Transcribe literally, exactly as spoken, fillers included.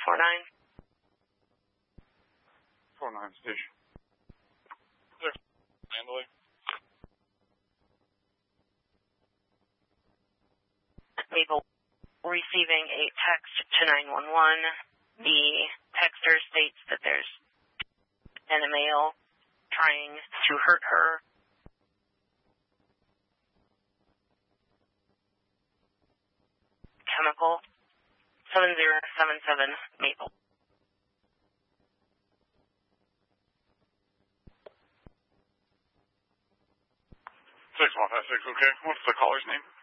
four nine. four nine station. six, Mandalay. Maple receiving a text to nine one one. The texter states that there's an male trying to hurt her. Chemical. seven zero seven seven Maple. six one five six, okay. What's the caller's name?